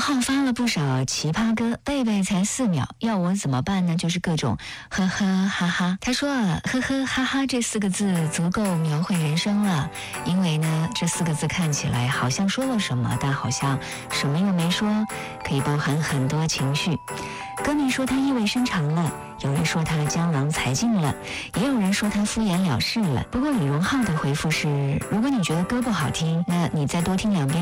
浩发了不少奇葩歌，贝贝才4秒，要我怎么办呢？就是各种呵呵哈哈。他说啊，呵呵哈哈这4个字足够描绘人生了，因为呢，这4个字看起来好像说了什么，但好像什么又没说，可以包含很多情绪。歌迷说他意味深长了，有人说他江郎才尽了，也有人说他敷衍了事了。不过李荣浩的回复是，如果你觉得歌不好听，那你再多听2遍